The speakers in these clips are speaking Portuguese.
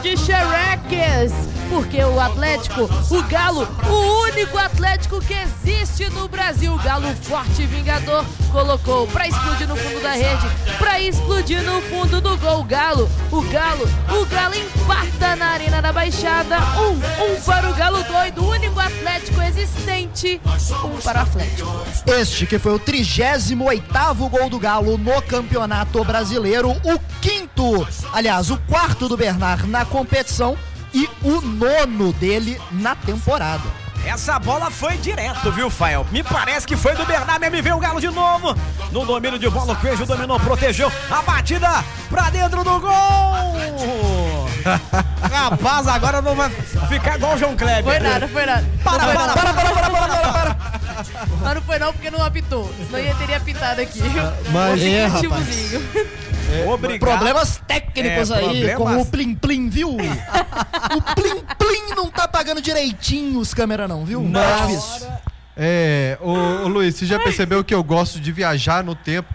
de xereques, porque o Atlético, o Galo, o único Atlético que existe no Brasil, o Galo forte e vingador, colocou pra explodir no fundo da rede, pra explodir no fundo do gol. O Galo empata na Arena da Baixada, 1 para o Galo doido, o único Atlético existente, 1 para o Atlético. Este que foi o 38º gol do Galo no Campeonato Brasileiro, o quarto do Bernard na competição e o 9º dele na temporada. Essa bola foi direto, viu, Fael? Me parece que foi do Bernard, me veio o Galo de novo. No domínio de bola, o Coelho dominou, protegeu. A batida pra dentro do gol. Rapaz, agora não vai ficar igual o João Kleber. Foi nada. Para. Mas não foi não, porque não apitou. Senão eu teria apitado aqui. Mas rapaz. Obrigado. Problemas técnicos aí com o Plim-Plim, viu? O Plim-Plim não tá pagando direitinho os câmeras não, viu? Mas, ô Luiz, você já percebeu que eu gosto de viajar no tempo,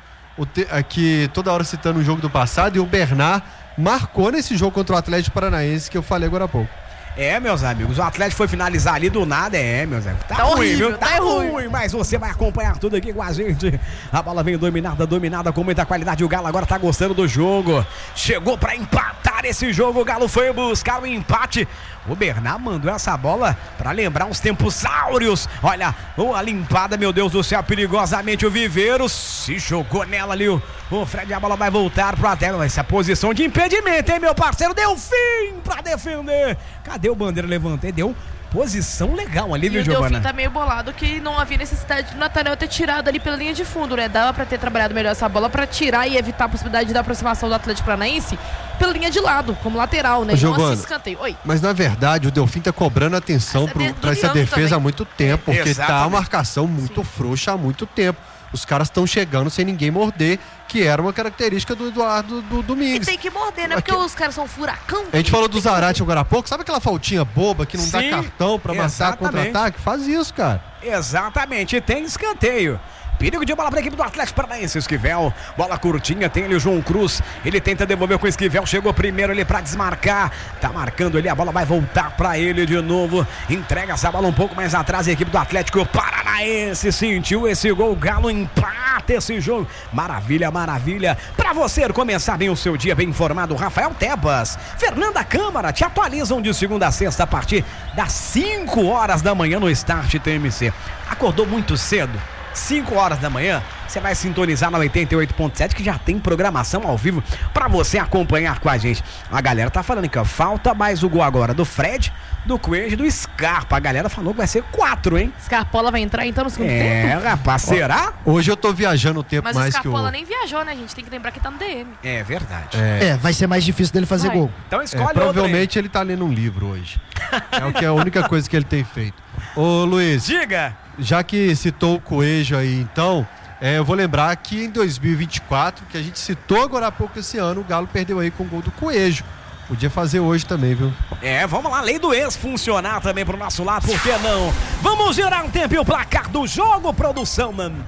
aqui toda hora citando o jogo do passado, e o Bernard marcou nesse jogo contra o Atlético Paranaense que eu falei agora há pouco. Meus amigos, o Atlético foi finalizar ali do nada, meus amigos. Tá ruim, horrível, viu? Tá ruim, mas você vai acompanhar tudo aqui com a gente. A bola vem dominada com muita qualidade. O Galo agora tá gostando do jogo. Chegou pra empatar esse jogo. O Galo foi buscar o empate. O Bernard mandou essa bola pra lembrar uns tempos áureos. Olha, uma limpada, meu Deus do céu, perigosamente o Viveiro se jogou nela ali. O Fred, a bola vai voltar pro Atlético. Essa posição de impedimento, hein, meu parceiro? Deu fim pra defender. Cadê o Bandeira? Levantei, deu posição legal ali, viu, Giovana? E o Delfim tá meio bolado que não havia necessidade do Nathaniel ter tirado ali pela linha de fundo, né? Dava pra ter trabalhado melhor essa bola pra tirar e evitar a possibilidade da aproximação do Atlético Paranaense pela linha de lado, como lateral, né? Giovana, não assim escanteio. Oi. Mas na verdade o Delfim tá cobrando atenção pra essa defesa também há muito tempo, porque exatamente. Tá uma marcação muito frouxa há muito tempo. Os caras estão chegando sem ninguém morder, que era uma característica do Eduardo Domingues. E tem que morder, né? Porque os caras são furacão. A gente falou do Zarate agora há pouco. Sabe aquela faltinha boba que não dá cartão pra matar contra-ataque? Faz isso, cara. Exatamente. Tem escanteio. Perigo de bola para a equipe do Atlético Paranaense. Esquivel, bola curtinha, tem ali o João Cruz. Ele tenta devolver com o Esquivel. Chegou primeiro ali para desmarcar. Tá marcando ali, a bola vai voltar para ele de novo. Entrega essa bola um pouco mais atrás. A equipe do Atlético Paranaense sentiu esse gol. O Galo empata esse jogo. Maravilha. Para você começar bem o seu dia, bem informado, Rafael Tebas, Fernanda Câmara te atualizam de segunda a sexta a partir das 5 horas da manhã no Start TMC. Acordou muito cedo? 5 horas da manhã, você vai sintonizar na 88.7, que já tem programação ao vivo pra você acompanhar com a gente. A galera tá falando aqui, ó, falta mais o gol agora do Fred, do Coelho e do Scarpa. A galera falou que vai ser 4, hein? Scarpola vai entrar então no segundo tempo? Rapaz, será? Hoje eu tô viajando o tempo mas mais que o... Mas o Scarpola nem viajou, né? A gente tem que lembrar que tá no DM. É verdade. Vai ser mais difícil dele fazer gol. Então escolhe provavelmente ele tá lendo um livro hoje. É a única coisa que ele tem feito. Ô Luiz, diga! Já que citou o Coelho aí, então, eu vou lembrar que em 2024, que a gente citou agora há pouco esse ano, o Galo perdeu aí com o gol do Coelho. Podia fazer hoje também, viu? Vamos lá, lei do ex funcionar também pro nosso lado, por que não? Vamos gerar um tempo e o placar do jogo, produção, mano.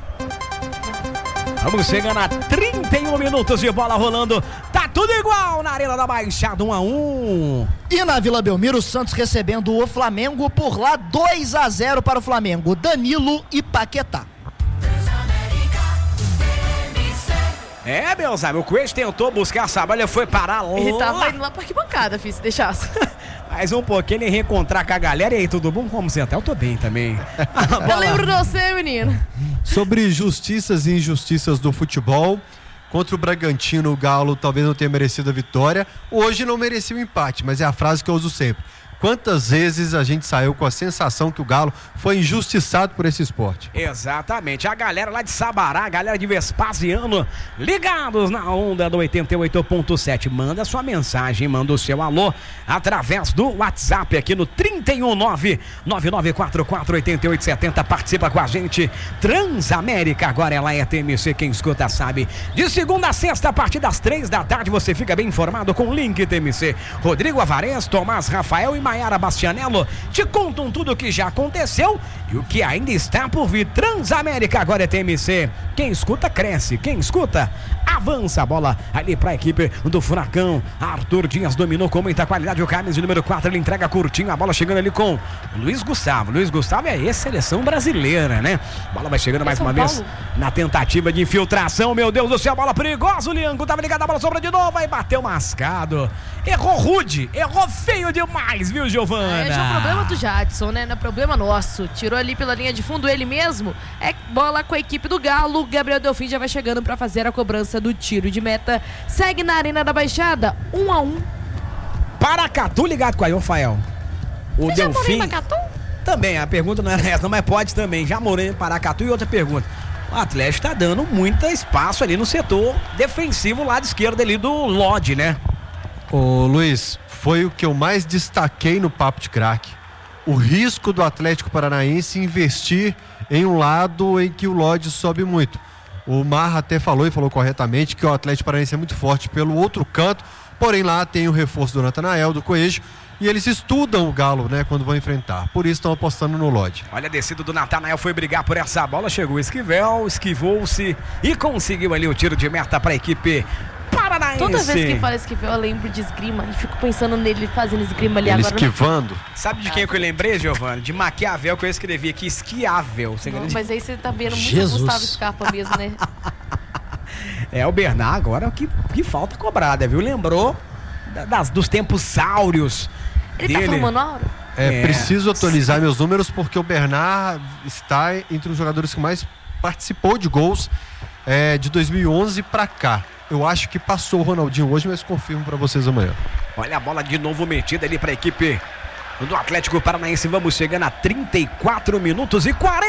Vamos chegando a 31 minutos de bola rolando. Tá tudo igual na Arena da Baixada, 1-1. E na Vila Belmiro, o Santos recebendo o Flamengo por lá, 2-0 para o Flamengo. Danilo e Paquetá. Meus amigos, o Coelho tentou buscar essa bola, foi parar lá. Ele tava indo lá pra arquibancada, filho, se deixasse. Mais um pouquinho ele reencontrar com a galera. E aí, tudo bom? Como você tá? Eu tô bem também. Eu lembro de você, menino. Sobre justiças e injustiças do futebol, contra o Bragantino, o Galo talvez não tenha merecido a vitória. Hoje não merecia o empate, mas é a frase que eu uso sempre. Quantas vezes a gente saiu com a sensação que o Galo foi injustiçado por esse esporte? Exatamente. A galera lá de Sabará, a galera de Vespasiano, ligados na onda do 88.7. Manda sua mensagem, manda o seu alô através do WhatsApp aqui no 319-9944-8870. Participa com a gente. Transamérica, agora ela é TMC, quem escuta sabe. De segunda a sexta, a partir das 3 da tarde, você fica bem informado com o link TMC. Rodrigo Avarenz, Tomás Rafael e Maiara Bastianello te contam tudo o que já aconteceu e o que ainda está por vir. Transamérica agora é TMC. Quem escuta cresce, quem escuta avança. A bola ali para a equipe do Furacão. Arthur Dias dominou com muita qualidade. O camisa número 4, ele entrega curtinho. A bola chegando ali com Luiz Gustavo. Luiz Gustavo é ex-seleção brasileira, né? A bola vai chegando mais uma vez na tentativa de infiltração. Meu Deus do céu, bola perigosa. O Lianco tava ligado, a bola sobra de novo. Vai bater o mascado. Errou rude, errou feio demais, viu, Giovana? Esse é o problema do Jadson, né? Não é problema nosso. Tirou ali pela linha de fundo ele mesmo. É bola com a equipe do Galo. Gabriel Delfim já vai chegando para fazer a cobrança do tiro de meta. Segue na Arena da Baixada, 1-1. Paracatu ligado com a Rafael. O Você Delfim. já morou em Paracatu? Também, a pergunta não era essa, mas pode também. Já morei em Paracatu. E outra pergunta. O Atlético tá dando muito espaço ali no setor defensivo, lado esquerdo ali do Lodge, né? Ô Luiz, foi o que eu mais destaquei no Papo de Craque. O risco do Atlético Paranaense investir em um lado em que o Lodge sobe muito. O Marra até falou, e falou corretamente, que o Atlético Paranaense é muito forte pelo outro canto, porém lá tem o reforço do Natanael, do Coelho, e eles estudam o Galo, né, quando vão enfrentar. Por isso estão apostando no Lodge. Olha a descida do Natanael, foi brigar por essa bola, chegou o Esquivel, esquivou-se e conseguiu ali o tiro de meta para a equipe paranaense. Toda vez que fala Esquivel, eu lembro de esgrima e fico pensando nele fazendo esgrima ali ele agora. Esquivando. Sabe de quem que eu lembrei, Giovana? De Maquiavel, que eu escrevi aqui, esquiável. Não, mas aí você tá vendo muito Jesus. Gustavo Scarpa mesmo, né? É, o Bernard agora, que falta cobrada, viu? Lembrou dos tempos áureos Ele dele. tá formando aula? Preciso atualizar meus números porque o Bernard está entre os jogadores que mais participou de gols de 2011 pra cá. Eu acho que passou o Ronaldinho hoje, mas confirmo pra vocês amanhã. Olha a bola de novo metida ali pra equipe do Atlético Paranaense. Vamos chegando a 34 minutos e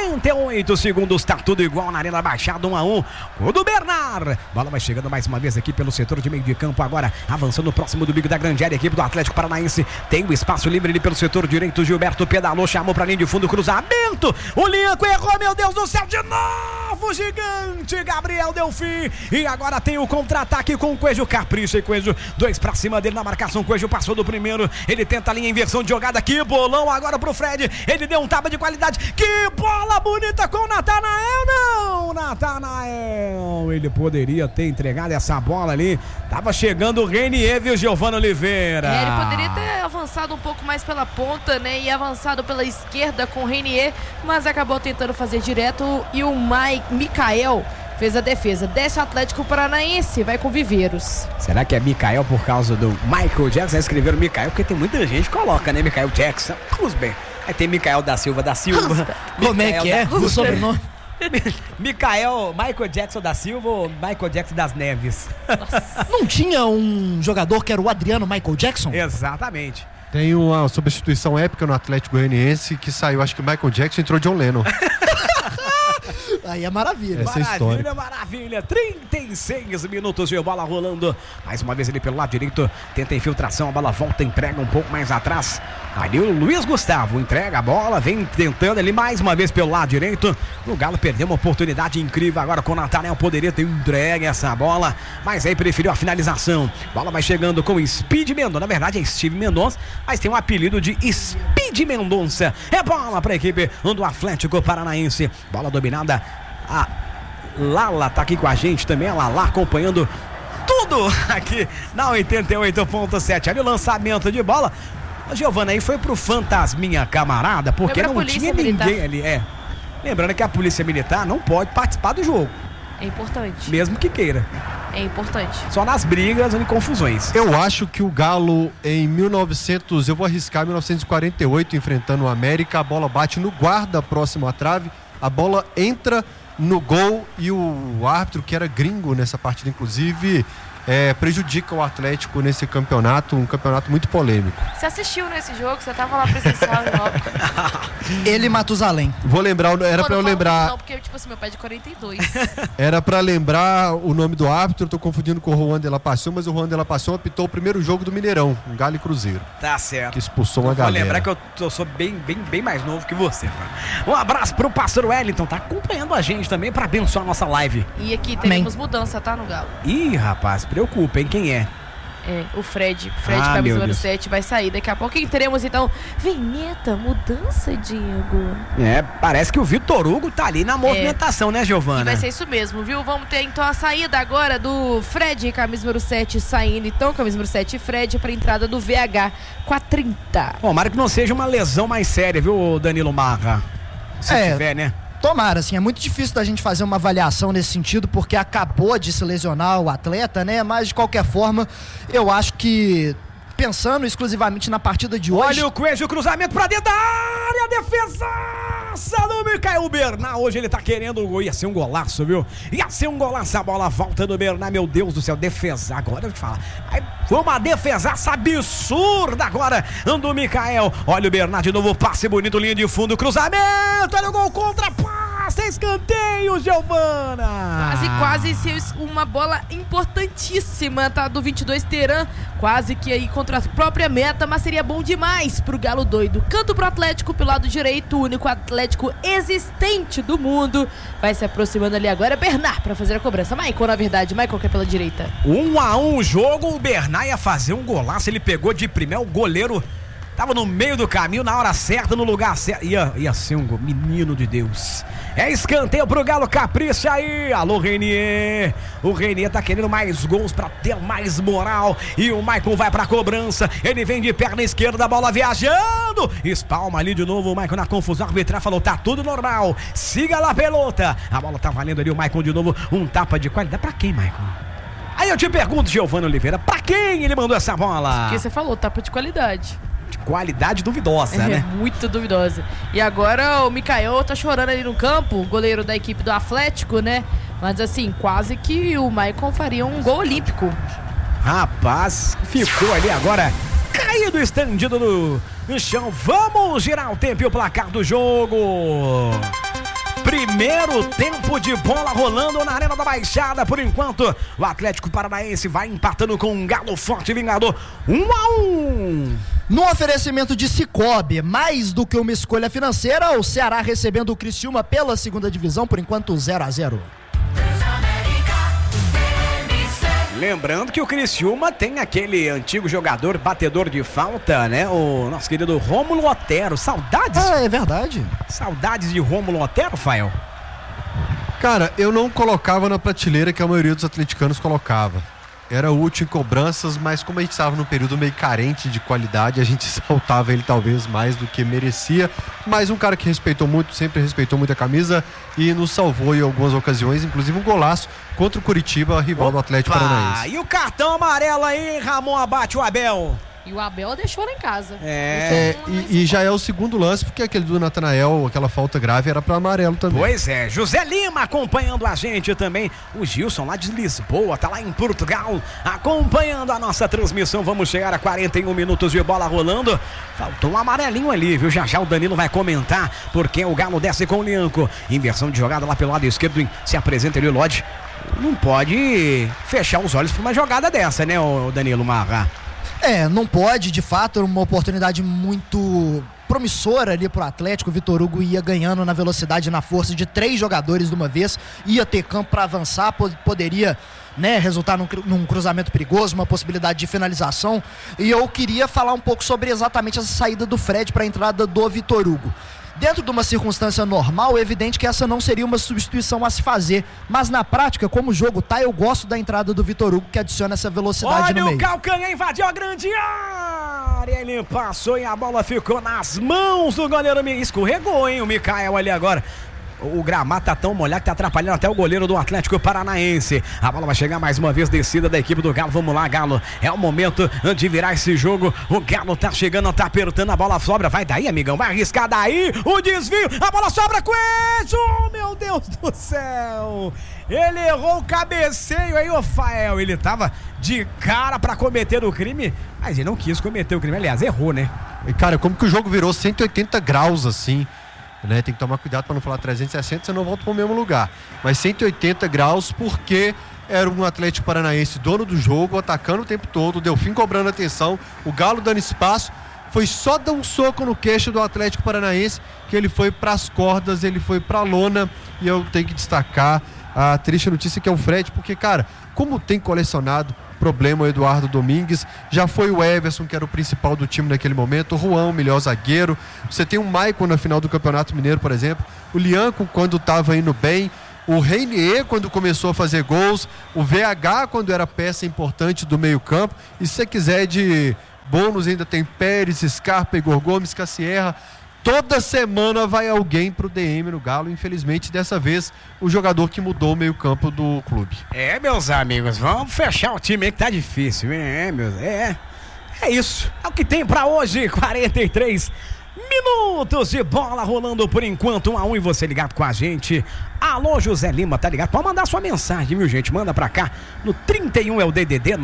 48 segundos. Tá tudo igual na Arena Baixada, 1-1. O do Bernard. Bola vai chegando mais uma vez aqui pelo setor de meio de campo. Agora avançando próximo do bico da grande área. A equipe do Atlético Paranaense tem o espaço livre ali pelo setor direito. Gilberto pedalou, chamou pra linha de fundo, cruzamento. O Lianco errou, meu Deus do céu, de novo. Gigante Gabriel Delfim. E agora tem o contra-ataque com o Coelho. Capricha e Coelho. 2 pra cima dele na marcação. Coelho passou do primeiro. Ele tenta a linha, inversão de jogada. Que bolão agora pro Fred. Ele deu um tapa de qualidade. Que bola bonita com o Natanael. Não, Natanael. Ele poderia ter entregado essa bola ali. Tava chegando o Renier, viu, Giovana Oliveira? Ele poderia ter avançado um pouco mais pela ponta, né? E avançado pela esquerda com o Renier, mas acabou tentando fazer direto. E o Mikael fez a defesa. Desce o Atlético Paranaense, vai com Viveiros. Será que é Mikael por causa do Michael Jackson? Escreveram Mikael porque tem muita gente que coloca, né? Mikael Jackson. Vamos bem. Aí tem Mikael da Silva. Como é que é o sobrenome? Michael Jackson da Silva ou Michael Jackson das Neves? Não tinha um jogador que era o Adriano Michael Jackson? Exatamente. Tem uma substituição épica no Atlético Goianiense que saiu, acho que Michael Jackson entrou John Lennon. Aí é maravilha. Essa maravilha, maravilha. 36 minutos de bola rolando. Mais uma vez ele pelo lado direito. Tenta a infiltração, a bola volta, entrega um pouco mais atrás. Ali o Luiz Gustavo entrega a bola, vem tentando ali mais uma vez pelo lado direito. O Galo perdeu uma oportunidade incrível agora com o Natanael. Poderia ter entregue essa bola, mas aí preferiu a finalização. Bola vai chegando com o Speed Mendonça. Na verdade é Steve Mendonça, mas tem um apelido de Speed Mendonça. É bola para a equipe do Atlético Paranaense. Bola dominada. A Lala tá aqui com a gente também. A Lala acompanhando tudo aqui na 88.7. Ali o lançamento de bola. A Giovana aí foi pro fantasminha camarada, porque não tinha ninguém ali. Lembrando que a polícia militar não pode participar do jogo. É importante. Mesmo que queira. É importante. Só nas brigas e confusões. Eu acho que o Galo em 1948, enfrentando o América, a bola bate no guarda próximo à trave, a bola entra no gol e o árbitro, que era gringo nessa partida, inclusive, prejudica o Atlético nesse campeonato, um campeonato muito polêmico. Você assistiu nesse jogo? Você tava lá presencial em óbito. Ele Matusalém. Vou lembrar, era pra eu lembrar. Não, porque tipo assim, meu pai é de 42. Era pra lembrar o nome do árbitro, eu tô confundindo com o Juan de la Passion, mas o Juan de la Passion apitou o primeiro jogo do Mineirão, um Galo e Cruzeiro. Tá certo. Que expulsou uma galera. Vou lembrar que eu sou bem mais novo que você. Um abraço pro pastor Wellington, tá acompanhando a gente também pra abençoar a nossa live. E aqui teremos mudança, tá, no Galo? Ih, rapaz, preocupa, hein? Quem é? O Fred, camisa número 7, vai sair daqui a pouco. E teremos então vinheta, mudança, Diego. Parece que o Vitor Hugo tá ali na movimentação, né, Giovana? E vai ser isso mesmo, viu? Vamos ter então a saída agora do Fred, camisa número 7, saindo então, camisa número 7, Fred, pra entrada do VH com a 30. Tomara que não seja uma lesão mais séria, viu, Danilo Marra? Se tiver, né? Tomara, assim, é muito difícil da gente fazer uma avaliação nesse sentido, porque acabou de se lesionar o atleta, né? Mas, de qualquer forma, eu acho que, pensando exclusivamente na partida de hoje... Olha o Coelho, o cruzamento pra dentro da área, defesaça do Micael Bernal. Hoje ele tá querendo, ia ser um golaço, viu? Ia ser um golaço, a bola volta do Bernal, meu Deus do céu, defesa, agora eu vou te falar. Foi uma defesaça absurda agora do Micael. Olha o Bernal de novo, passe bonito, linha de fundo, cruzamento, olha o gol contra, passe, escanteio, Giovana. Quase uma bola importantíssima, tá? Do 22 Teran, quase que aí contra a própria meta, mas seria bom demais pro Galo doido. Canto pro Atlético pelo lado direito, o único Atlético existente do mundo. Vai se aproximando ali agora, Bernard pra fazer a cobrança. Maicon, na verdade, Maicon que é pela direita. 1-1 o jogo, o Bernard ia fazer um golaço, ele pegou de primeiro, o goleiro tava no meio do caminho, na hora certa, no lugar certo. Ia ser um gol, menino de Deus. É escanteio pro Galo, capricha aí. Alô, Renier. O Renier tá querendo mais gols pra ter mais moral. E o Maicon vai pra cobrança. Ele vem de perna esquerda, a bola viajando. Espalma ali de novo o Maicon na confusão. O arbitral falou, tá tudo normal. Siga lá, pelota. A bola tá valendo ali, o Maicon de novo. Um tapa de qualidade. Pra quem, Maicon? Aí eu te pergunto, Giovana Oliveira, pra quem ele mandou essa bola? Porque você falou, tapa de qualidade. Qualidade duvidosa, né? Muito duvidosa. E agora o Micael tá chorando ali no campo, goleiro da equipe do Atlético, né? Mas assim, quase que o Maicon faria um gol olímpico. Rapaz, ficou ali agora caído, estendido no chão. Vamos girar o tempo e o placar do jogo. Primeiro tempo de bola rolando na Arena da Baixada. Por enquanto, o Atlético Paranaense vai empatando com um Galo Forte Vingador. 1-1. No oferecimento de Cicobi, mais do que uma escolha financeira, o Ceará recebendo o Criciúma pela segunda divisão, por enquanto 0-0. Lembrando que o Criciúma tem aquele antigo jogador batedor de falta, né? O nosso querido Rômulo Otero. Saudades? É verdade. Saudades de Rômulo Otero, Fael? Cara, eu não colocava na prateleira que a maioria dos atleticanos colocava. Era útil em cobranças, mas como a gente estava num período meio carente de qualidade, a gente saltava ele talvez mais do que merecia. Mas um cara que respeitou muito, sempre respeitou muito a camisa e nos salvou em algumas ocasiões, inclusive um golaço contra o Curitiba, rival do Atlético Paranaense. E o cartão amarelo aí, Ramon abate o Abel. E o Abel deixou lá em casa. E já é o segundo lance, porque aquele do Natanael, aquela falta grave, era para amarelo também. Pois é, José Lima acompanhando a gente também. O Gilson lá de Lisboa, tá lá em Portugal, acompanhando a nossa transmissão. Vamos chegar a 41 minutos de bola rolando. Faltou um amarelinho ali, viu? Já o Danilo vai comentar, porque o Galo desce com o Lianco. Inversão de jogada lá pelo lado esquerdo, se apresenta ali o Lodge. Não pode fechar os olhos pra uma jogada dessa, né, o Danilo Marra? Não pode, de fato, era uma oportunidade muito promissora ali pro Atlético. O Vitor Hugo ia ganhando na velocidade e na força de 3 jogadores de uma vez, ia ter campo para avançar, poderia, né, resultar num cruzamento perigoso, uma possibilidade de finalização. E eu queria falar um pouco sobre exatamente essa saída do Fred para a entrada do Vitor Hugo. Dentro de uma circunstância normal, é evidente que essa não seria uma substituição a se fazer. Mas na prática, como o jogo tá, eu gosto da entrada do Vitor Hugo, que adiciona essa velocidade no meio. Olha o calcanhar, invadiu a grande área. Ele passou e a bola ficou nas mãos do goleiro. Escorregou, hein, o Micael ali agora. O gramado tá tão molhado que tá atrapalhando até o goleiro do Atlético Paranaense. A bola vai chegar mais uma vez, descida da equipe do Galo. Vamos lá, Galo. É o momento de virar esse jogo. O Galo tá chegando, tá apertando, a bola sobra. Vai daí, amigão, vai arriscar daí. O desvio, a bola sobra com ele. Meu Deus do céu. Ele errou o cabeceio aí, o Fael. Ele tava de cara pra cometer o crime, mas ele não quis cometer o crime. Aliás, errou, né? E cara, como que o jogo virou 180 graus assim? Né? Tem que tomar cuidado para não falar 360, você não volta para o mesmo lugar. Mas 180 graus porque era um Atlético Paranaense dono do jogo, atacando o tempo todo, o Delfim cobrando atenção, o Galo dando espaço. Foi só dar um soco no queixo do Atlético Paranaense que ele foi para as cordas, ele foi para a lona. E eu tenho que destacar a triste notícia que é o Fred, porque, cara, como tem colecionado problema o Eduardo Domingues. Já foi o Everson, que era o principal do time naquele momento. O Juan, o melhor zagueiro. Você tem o Maicon na final do Campeonato Mineiro, por exemplo. O Lianco, quando estava indo bem. O Reinier, quando começou a fazer gols. O VH, quando era peça importante do meio-campo. E se você quiser de bônus, ainda tem Pérez, Scarpa, Igor Gomes, Cassierra. Toda semana vai alguém pro DM no Galo. Infelizmente, dessa vez, o jogador que mudou o meio-campo do clube. Meus amigos, vamos fechar o time aí que tá difícil. É isso. É o que tem pra hoje. 43 minutos de bola rolando por enquanto, 1-1, e você ligado com a gente. Alô, José Lima, tá ligado? Pode mandar sua mensagem, viu, gente? Manda pra cá no 31, é o DDD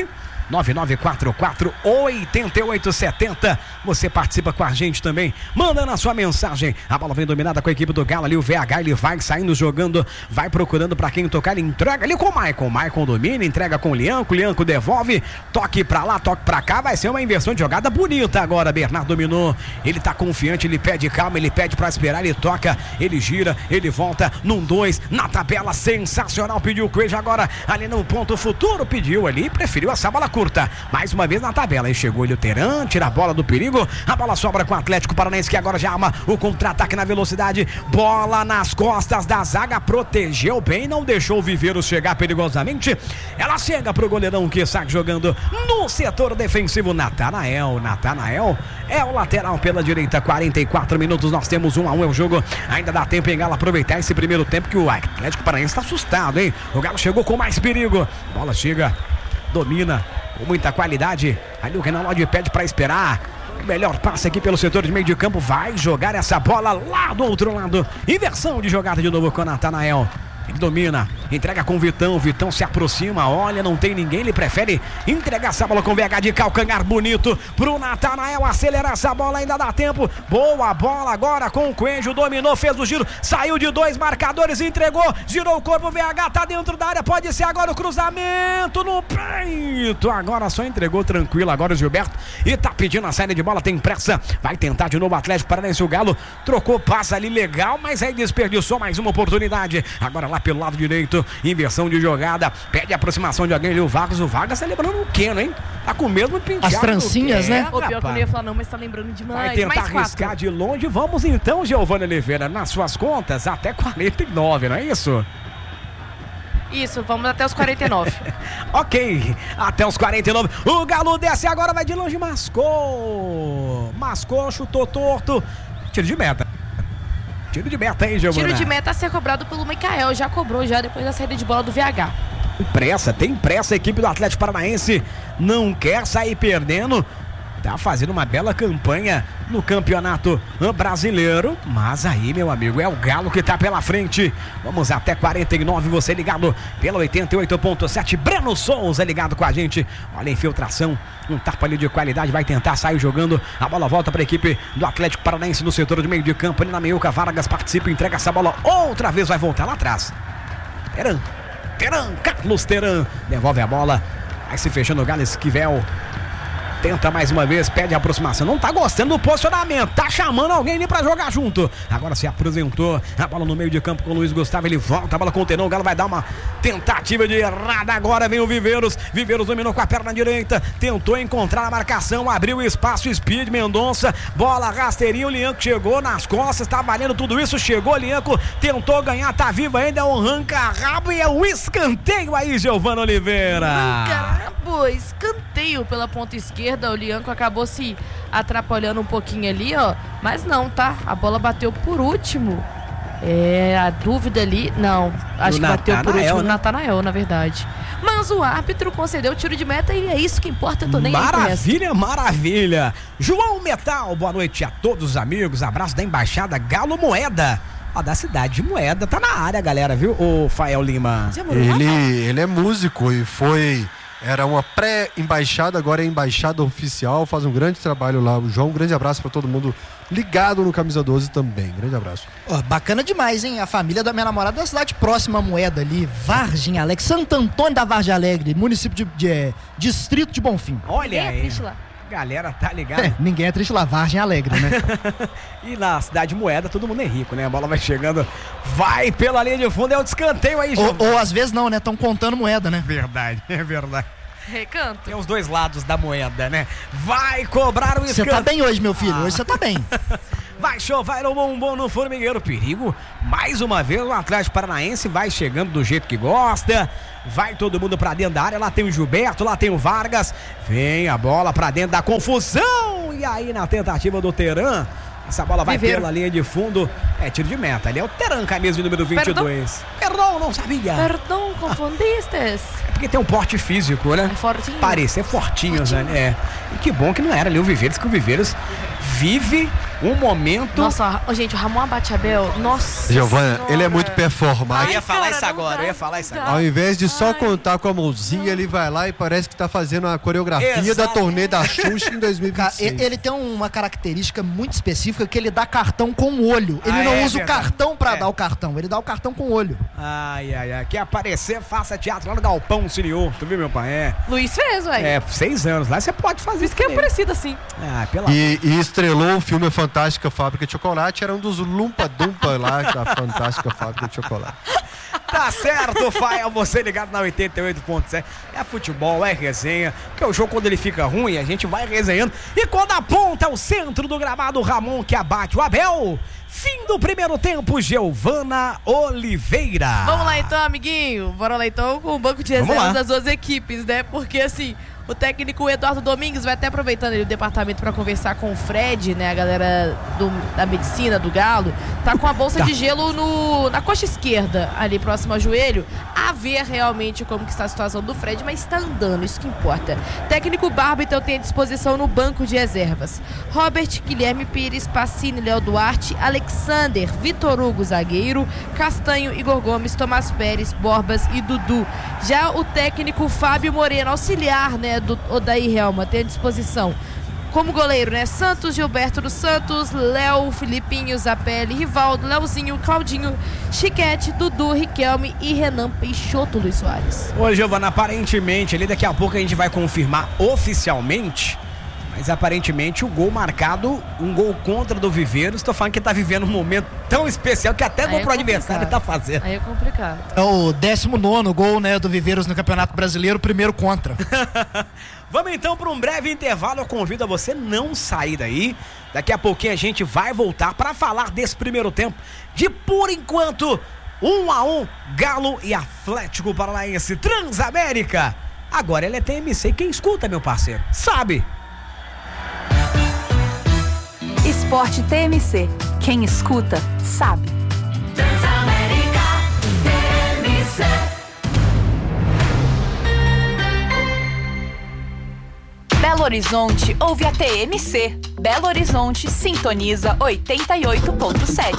9944-8870. Você participa com a gente também, mandando a sua mensagem. A bola vem dominada com a equipe do Galo ali, o VH, ele vai saindo jogando, vai procurando pra quem tocar, ele entrega ali com o Maicon domina, entrega com o Lianco devolve, toque pra lá, toque pra cá, vai ser uma inversão de jogada bonita agora. Bernardo dominou, ele tá confiante, ele pede calma, ele pede pra esperar, ele toca, ele gira, ele volta num 2, na tabela, sensacional, pediu o Craig agora ali no ponto futuro, pediu ali, preferiu essa bola curta, mais uma vez na tabela, aí chegou ele o Teran, tira a bola do perigo, a bola sobra com o Atlético Paranaense, que agora já arma o contra-ataque na velocidade, bola nas costas da zaga, protegeu bem, não deixou o Viveiros chegar perigosamente, ela chega pro goleirão que sai jogando no setor defensivo, Natanael é o lateral pela direita, 44 minutos, nós temos 1-1, é o jogo, ainda dá tempo em Galo aproveitar esse primeiro tempo que o Atlético Paranaense tá assustado, hein, o Galo chegou com mais perigo, bola chega, domina com muita qualidade, ali o Renan Lodge pede para esperar, o melhor passe aqui pelo setor de meio de campo, vai jogar essa bola lá do outro lado, inversão de jogada de novo com o Natanael, ele domina, entrega com o Vitão se aproxima, olha, não tem ninguém, ele prefere entregar essa bola com o VH de calcanhar bonito pro Natanael, acelerar essa bola, ainda dá tempo, boa bola agora com o Coelho, dominou, fez o giro, saiu de 2 marcadores, entregou, girou o corpo, o VH tá dentro da área, pode ser agora o cruzamento no peito, agora só entregou tranquilo, agora o Gilberto, e tá pedindo a saída de bola, tem pressa, vai tentar de novo o Atlético Paranaense, o Galo trocou, passa ali legal, mas aí desperdiçou mais uma oportunidade, agora lá pelo lado direito, inversão de jogada, pede a aproximação de alguém ali, o Vargas tá lembrando o Keno, hein? Tá com o mesmo penteado. As trancinhas, né? O pior que eu não ia falar não, mas tá lembrando demais. Vai tentar mais arriscar de longe, vamos então, Giovanni Oliveira, nas suas contas, até 49, não é isso? Isso, vamos até os 49. Ok, até os 49, o Galo desce agora, vai de longe, mascou, chutou torto, tiro de meta, hein, Giovana? Tiro de meta a ser cobrado pelo Micael, já cobrou já depois da saída de bola do VH. Tem pressa a equipe do Atlético Paranaense, não quer sair perdendo, tá fazendo uma bela campanha no Campeonato Brasileiro, mas aí, meu amigo, é o Galo que tá pela frente. Vamos até 49, você ligado pela 88.7, Breno Souza ligado com a gente, olha a infiltração, um tapa ali de qualidade, vai tentar sair jogando, a bola volta para a equipe do Atlético Paranaense no setor de meio de campo, ali na meiuca, Vargas participa, entrega essa bola, outra vez vai voltar lá atrás, Carlos Teran, devolve a bola, vai se fechando o Galo, Esquivel tenta mais uma vez, pede a aproximação, não tá gostando do posicionamento, tá chamando alguém ali pra jogar junto, agora se apresentou, a bola no meio de campo com o Luiz Gustavo, ele volta, a bola com o Tenão, o Galo vai dar uma tentativa de errada, agora vem o Viveiros dominou com a perna direita, tentou encontrar a marcação, abriu espaço, Speed, Mendonça, bola rasteirinha, o Lianco chegou nas costas, tá valendo tudo isso, chegou o Lianco, tentou ganhar, tá vivo ainda, é um arranca-rabo e é um escanteio aí, Giovanna Oliveira. Arranca-rabo, escanteio pela ponta esquerda, o Lianco acabou se atrapalhando um pouquinho ali, ó, mas não, tá? A bola bateu por último. A dúvida ali, não, acho que bateu por último o Natanael, na verdade. Mas o árbitro concedeu o tiro de meta e é isso que importa, eu tô nem aí. Maravilha. João Metal, boa noite a todos os amigos, abraço da Embaixada Galo Moeda. Da cidade de Moeda, tá na área, galera, viu? O Fael Lima. Ele é músico e era uma pré-embaixada, agora é embaixada oficial, faz um grande trabalho lá. O João, um grande abraço para todo mundo ligado no Camisa 12 também. Grande abraço. Bacana demais, hein? A família da minha namorada da cidade próxima à Moeda ali, Vargem Alegre, Santo Antônio da Vargem Alegre, município de Distrito de Bonfim. Olha aí. Galera, tá ligado? Ninguém é triste lá, Vargem Alegre, né? E na cidade de Moeda, todo mundo é rico, né? A bola vai chegando, vai pela linha de fundo, é o descanteio aí, ou às vezes não, né? Estão contando moeda, né? Verdade, é verdade. Recanto. Tem os dois lados da moeda, né? Vai cobrar o Você escanteio. tá bem hoje, meu filho. Hoje você tá bem. Vai chover o bombom no formigueiro. Perigo. Mais uma vez o Atlético Paranaense vai chegando do jeito que gosta. Vai todo mundo pra dentro da área. Lá tem o Gilberto, lá tem o Vargas. Vem a bola pra dentro da confusão. E aí na tentativa do Teran, essa bola vai pela linha de fundo. É tiro de meta. Ali é o Teran, camisa número 22. Perdão, não sabia. Perdão, confundiste. É porque tem um porte físico, né? É fortinho. Parecer fortinho, né? É. E que bom que não era ali o Viveiros, que o Viveiros vive um momento... Nossa, gente, o Ramon Abate-Abel, nossa Giovana, senhora. ele é muito performático. Eu ia falar cara, isso não agora, dá, eu ia falar isso não agora. Ao invés de só Ai. contar com a mãozinha, ele vai lá e parece que tá fazendo a coreografia da Exato. turnê da Xuxa em Cara, 2026. ele tem uma característica muito específica que ele dá cartão com o olho. Ele não usa verdade. o cartão pra É. dar o cartão, ele dá o cartão com o olho. Ai, ai, ai. Quer aparecer, faça teatro lá no Galpão Senior. Tu viu, meu pai? É. Luiz fez, ué. É, 6 anos lá, você pode fazer isso. Isso que é também. parecido assim. Ah, pela... E estrelou o filme Fantástica Fábrica de Chocolate, era um dos lumpa-dumpa lá da Fantástica Fábrica de Chocolate. Tá certo, Fael, você ligado na 88.7. É futebol, é resenha. Porque o jogo, quando ele fica ruim, a gente vai resenhando. E quando aponta o centro do gramado, Ramon que abate o Abel. Fim do primeiro tempo, Giovana Oliveira. Vamos lá então, amiguinho. Bora lá então com o banco de Vamos lá. reservas das duas equipes, né? Porque assim, o técnico Eduardo Domingues vai até aproveitando ali o departamento para conversar com o Fred, né? A galera da medicina do Galo. Tá com a bolsa de gelo na coxa esquerda, ali próximo ao joelho. A ver realmente como que está a situação do Fred, mas está andando, isso que importa. Técnico Barba, então, tem à disposição no banco de reservas Robert, Guilherme Pires, Pacini, Léo Duarte, Alexander, Vitor Hugo, zagueiro, Castanho, Igor Gomes, Tomás Pérez, Borbas e Dudu. Já o técnico Fábio Moreno, auxiliar, né, do Odair Helma, tem à disposição como goleiro, né? Santos, Gilberto dos Santos, Léo, Filipinho, Zapelli, Rivaldo, Leozinho, Claudinho, Chiquete, Dudu, Riquelme e Renan Peixoto, Luiz Soares. Ô, Giovana, aparentemente, ali daqui a pouco a gente vai confirmar oficialmente, mas aparentemente o gol marcado, um gol contra do Viveiros, tô falando que tá vivendo um momento tão especial que até gol pro adversário tá fazendo. Aí é complicado. É o 19º gol, né, do Viveiros no Campeonato Brasileiro, primeiro contra. Vamos então para um breve intervalo. Eu convido a você não sair daí. Daqui a pouquinho a gente vai voltar para falar desse primeiro tempo de, por enquanto, 1-1, Galo e Atlético Paranaense. Transamérica. Agora ele é TMC. Quem escuta, meu parceiro, sabe. Esporte TMC. Quem escuta, sabe. Transamérica TMC. Belo Horizonte ouve a TMC. Belo Horizonte sintoniza 88.7.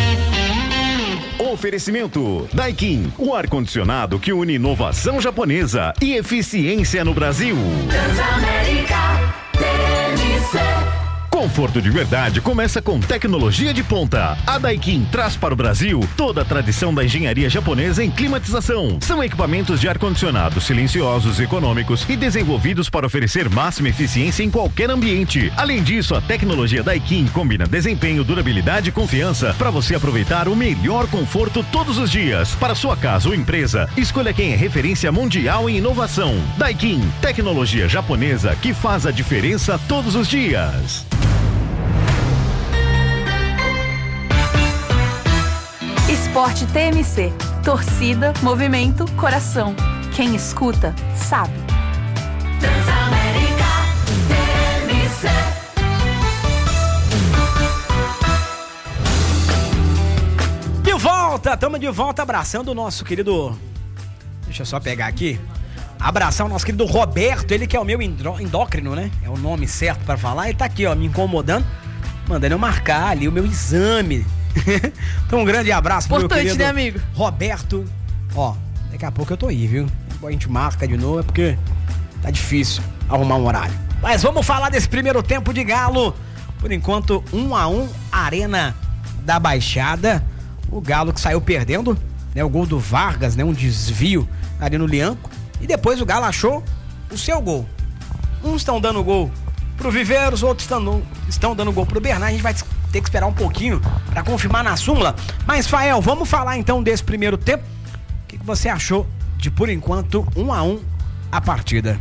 Oferecimento Daikin, o ar-condicionado que une inovação japonesa e eficiência no Brasil. Transamérica TMC. Conforto de verdade começa com tecnologia de ponta. A Daikin traz para o Brasil toda a tradição da engenharia japonesa em climatização. São equipamentos de ar-condicionado silenciosos, econômicos e desenvolvidos para oferecer máxima eficiência em qualquer ambiente. Além disso, a tecnologia Daikin combina desempenho, durabilidade e confiança para você aproveitar o melhor conforto todos os dias. Para sua casa ou empresa, escolha quem é referência mundial em inovação. Daikin, tecnologia japonesa que faz a diferença todos os dias. Esporte TMC. Torcida, movimento, coração. Quem escuta, sabe. Transamérica TMC. De volta, estamos de volta abraçando o nosso querido... Deixa eu só pegar aqui. Abraçar o nosso querido Roberto, ele que é o meu endócrino, né? É o nome certo pra falar. Ele tá aqui, ó, me incomodando, mandando eu marcar ali o meu exame. Então um grande abraço pro meu Importante, querido né, amigo? Roberto. Ó, daqui a pouco eu tô aí, viu? A gente marca de novo, é porque tá difícil arrumar um horário. Mas vamos falar desse primeiro tempo de Galo. Por enquanto, 1-1, Arena da Baixada. O Galo que saiu perdendo, né? O gol do Vargas, né? Um desvio ali no Lianco. E depois o Galo achou o seu gol. Uns estão dando gol pro Viveiros, outros estão dando gol pro Bernard. A gente vai ter que esperar um pouquinho para confirmar na súmula. Mas, Fael, vamos falar então desse primeiro tempo. O que você achou de, por enquanto, 1-1, a partida.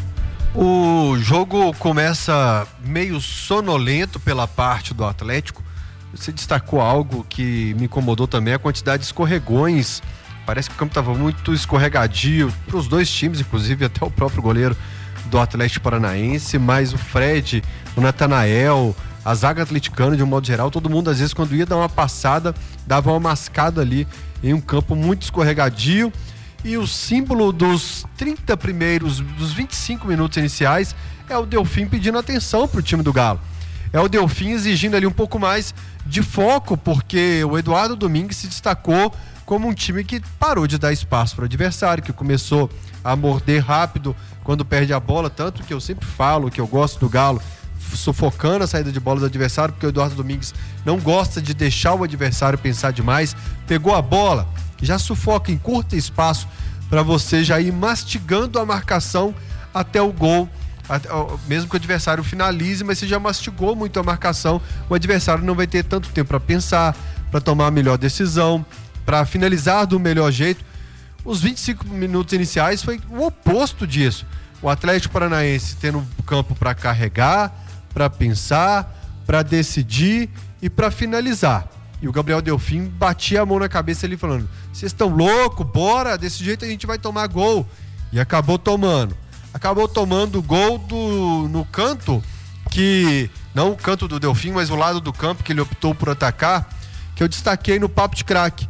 O jogo começa meio sonolento pela parte do Atlético. Você destacou algo que me incomodou também, a quantidade de escorregões. Parece que o campo estava muito escorregadio para os dois times, inclusive até o próprio goleiro do Atlético Paranaense, mas o Fred, o Natanael, a zaga atleticana de um modo geral, todo mundo às vezes quando ia dar uma passada, dava uma mascada ali em um campo muito escorregadio. E o símbolo dos 30 primeiros, dos 25 minutos iniciais é o Delfim pedindo atenção para o time do Galo. É o Delfim exigindo ali um pouco mais de foco, porque o Eduardo Domingues se destacou como um time que parou de dar espaço para o adversário, que começou a morder rápido quando perde a bola, tanto que eu sempre falo que eu gosto do Galo sufocando a saída de bola do adversário, porque o Eduardo Domingues não gosta de deixar o adversário pensar demais. Pegou a bola, já sufoca em curto espaço para você já ir mastigando a marcação até o gol, mesmo que o adversário finalize, mas você já mastigou muito a marcação, o adversário não vai ter tanto tempo para pensar, para tomar a melhor decisão, para finalizar do melhor jeito. Os 25 minutos iniciais foi o oposto disso. O Atlético Paranaense tendo campo para carregar, para pensar, para decidir e para finalizar. E o Gabriel Delfim batia a mão na cabeça ali falando: vocês estão loucos? Bora, desse jeito a gente vai tomar gol. E acabou tomando. Acabou tomando o gol no canto, que não o canto do Delfim, mas o lado do campo que ele optou por atacar, que eu destaquei no Papo de Craque.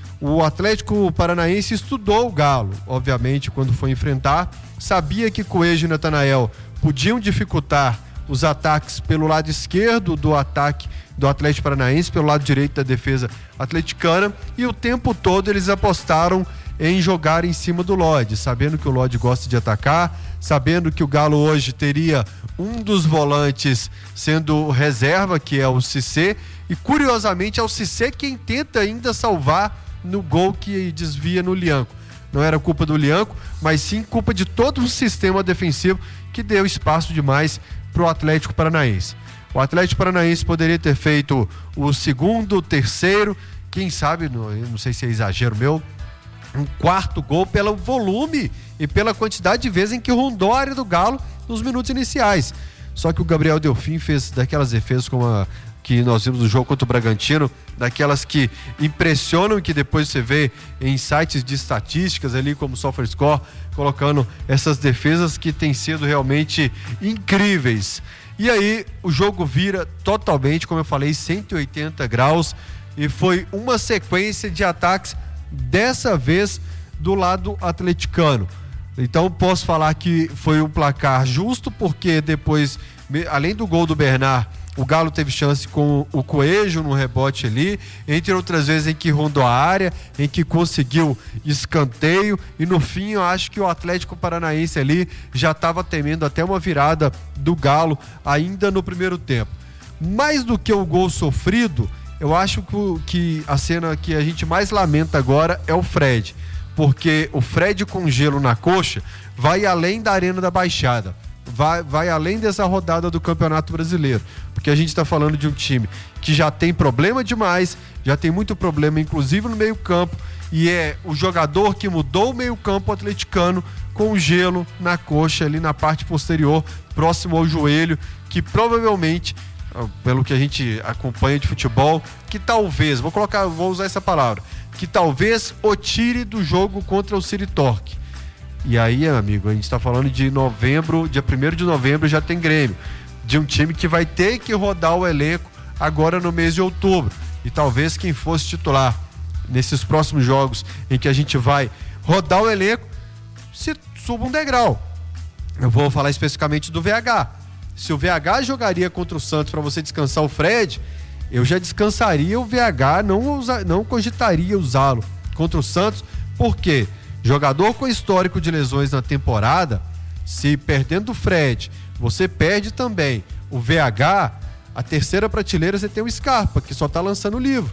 O Atlético Paranaense estudou o Galo, obviamente, quando foi enfrentar. Sabia que Coelho e Natanael podiam dificultar os ataques pelo lado esquerdo do ataque do Atlético Paranaense, pelo lado direito da defesa atleticana, e o tempo todo eles apostaram em jogar em cima do Lodge, sabendo que o Lodge gosta de atacar, sabendo que o Galo hoje teria um dos volantes sendo reserva, que é o Cissé, e curiosamente é o Cissé quem tenta ainda salvar no gol que desvia no Lianco. Não era culpa do Lianco, mas sim culpa de todo o sistema defensivo que deu espaço demais para o Atlético Paranaense. O Atlético Paranaense poderia ter feito o segundo, terceiro, quem sabe, não sei se é exagero meu, um quarto gol pelo volume e pela quantidade de vezes em que rondou a área do Galo nos minutos iniciais. Só que o Gabriel Delfim fez daquelas defesas como a que nós vimos no jogo contra o Bragantino, daquelas que impressionam e que depois você vê em sites de estatísticas ali como SofaScore, colocando essas defesas que têm sido realmente incríveis. E aí o jogo vira totalmente, como eu falei, 180 graus, e foi uma sequência de ataques, dessa vez do lado atleticano. Então posso falar que foi um placar justo, porque depois, além do gol do Bernard, o Galo teve chance com o Coelho no rebote ali, entre outras vezes em que rondou a área, em que conseguiu escanteio, e no fim eu acho que o Atlético Paranaense ali já estava temendo até uma virada do Galo ainda no primeiro tempo. Mais do que o gol sofrido, eu acho que a cena que a gente mais lamenta agora é o Fred, porque o Fred com gelo na coxa vai além da Arena da Baixada. Vai além dessa rodada do Campeonato Brasileiro, porque a gente está falando de um time que já tem problema demais, já tem muito problema inclusive no meio campo, e é o jogador que mudou o meio campo atleticano com gelo na coxa ali na parte posterior, próximo ao joelho, que provavelmente, pelo que a gente acompanha de futebol, que talvez, vou usar essa palavra, que talvez o tire do jogo contra o City Torque. E aí, amigo, a gente está falando de novembro, dia 1º de novembro já tem Grêmio, de um time que vai ter que rodar o elenco agora no mês de outubro, e talvez quem fosse titular nesses próximos jogos em que a gente vai rodar o elenco se suba um degrau. Eu vou falar especificamente do VH. Se o VH jogaria contra o Santos para você descansar o Fred, eu já descansaria o VH, não cogitaria usá-lo contra o Santos, porque jogador com histórico de lesões na temporada, se perdendo o Fred, você perde também o VH, a terceira prateleira você tem o Scarpa, que só está lançando o livro.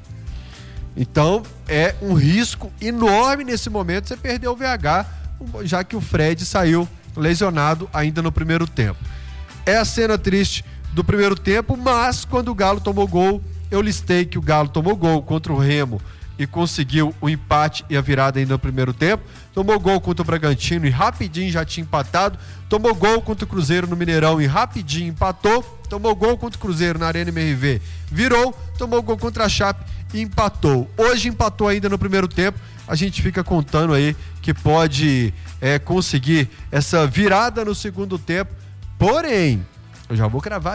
Então é um risco enorme nesse momento você perder o VH, já que o Fred saiu lesionado ainda no primeiro tempo. É a cena triste do primeiro tempo, mas quando o Galo tomou gol, eu listei que o Galo tomou gol contra o Remo e conseguiu o empate e a virada ainda no primeiro tempo. Tomou gol contra o Bragantino e rapidinho já tinha empatado. Tomou gol contra o Cruzeiro no Mineirão e rapidinho empatou. Tomou gol contra o Cruzeiro na Arena MRV, virou. Tomou gol contra a Chape e empatou. Hoje empatou ainda no primeiro tempo. A gente fica contando aí que pode conseguir essa virada no segundo tempo. Porém, eu já vou cravar